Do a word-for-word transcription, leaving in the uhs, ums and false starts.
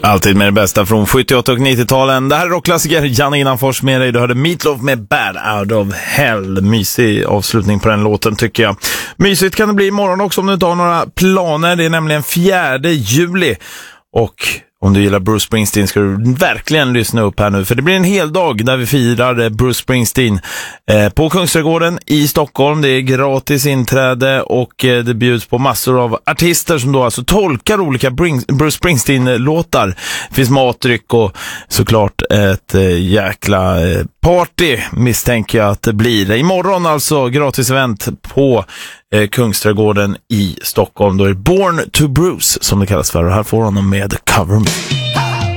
Alltid med det bästa från sjuttioåtta- och nittio-talen. Det här är rockklassiker, Janne Innanfors med dig. Du hörde Meatloaf med Bad Out of Hell. Mysig avslutning på den låten tycker jag. Mysigt kan det bli imorgon också om du inte har några planer. Det är nämligen fjärde juli. Och om du gillar Bruce Springsteen ska du verkligen lyssna upp här nu. För det blir en hel dag där vi firar Bruce Springsteen eh, på Kungsträdgården i Stockholm. Det är gratis inträde och eh, det bjuds på massor av artister som då alltså tolkar olika Bruce Springsteen-låtar. Det finns matdryck och såklart ett eh, jäkla eh, party misstänker jag att det blir. Imorgon alltså gratis event på eh, Kungsträdgården i Stockholm. Då är Born to Bruce som det kallas för. Och här får honom med Cover Me.